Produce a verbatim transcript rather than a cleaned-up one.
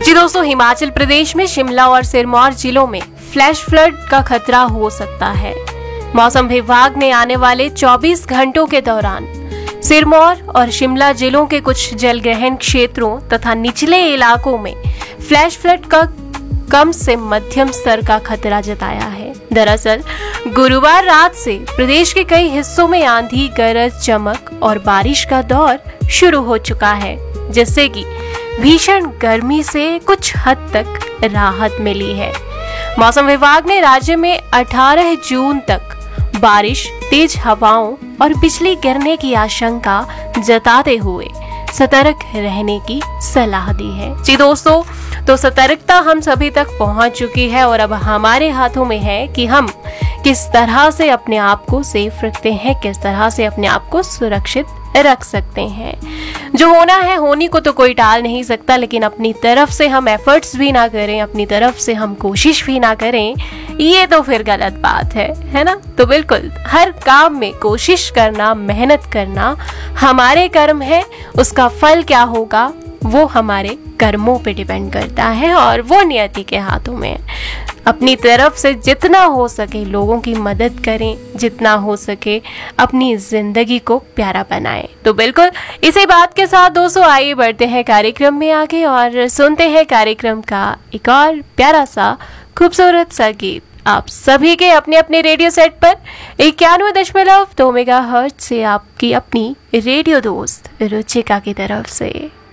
जी दोस्तों, हिमाचल प्रदेश में शिमला और सिरमौर जिलों में फ्लैश फ्लड का खतरा हो सकता है। मौसम विभाग ने आने वाले चौबीस घंटों के दौरान सिरमौर और शिमला जिलों के कुछ जलग्रहण क्षेत्रों तथा निचले इलाकों में फ्लैश फ्लड का कम से मध्यम स्तर का खतरा जताया है। दरअसल गुरुवार रात से प्रदेश के कई हिस्सों में आंधी, गरज, चमक और बारिश का दौर शुरू हो चुका है, जिससे कि भीषण गर्मी से कुछ हद तक राहत मिली है। मौसम विभाग ने राज्य में अठारह जून तक बारिश, तेज हवाओं और बिजली गिरने की आशंका जताते हुए सतर्क रहने की सलाह दी है। जी दोस्तों, तो सतर्कता हम सभी तक पहुंच चुकी है और अब हमारे हाथों में है कि हम किस तरह से अपने आप को सेफ रखते हैं, किस तरह से अपने आप को सुरक्षित रख सकते हैं। जो होना है होनी को तो कोई टाल नहीं सकता, लेकिन अपनी तरफ से हम एफर्ट्स भी ना करें, अपनी तरफ से हम कोशिश भी ना करें, ये तो फिर गलत बात है, है ना। तो बिल्कुल हर काम में कोशिश करना, मेहनत करना हमारे कर्म है। उसका फल क्या होगा वो हमारे कर्मों पे डिपेंड करता है और वो नियति के हाथों में है। अपनी तरफ से जितना हो सके लोगों की मदद करें, जितना हो सके अपनी जिंदगी को प्यारा बनाएं। तो बिल्कुल इसी बात के साथ दोस्तों आइए बढ़ते हैं कार्यक्रम में आगे और सुनते हैं कार्यक्रम का एक और प्यारा सा खूबसूरत सा गीत आप सभी के अपने अपने रेडियो सेट पर इक्यानवे दशमलव दो मेगा हर्ट्ज से आपकी अपनी रेडियो दोस्त रुचिका की तरफ से।